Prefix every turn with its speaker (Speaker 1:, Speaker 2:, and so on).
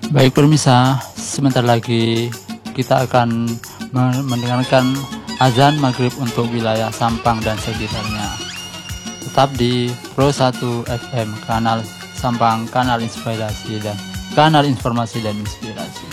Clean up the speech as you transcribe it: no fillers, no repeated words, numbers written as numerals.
Speaker 1: Baik pemirsa, sebentar lagi kita akan mendengarkan azan maghrib untuk wilayah Sampang dan sekitarnya. Tetap di Pro 1 FM, kanal Sampang, kanal inspirasi dan kanal informasi dan inspirasi.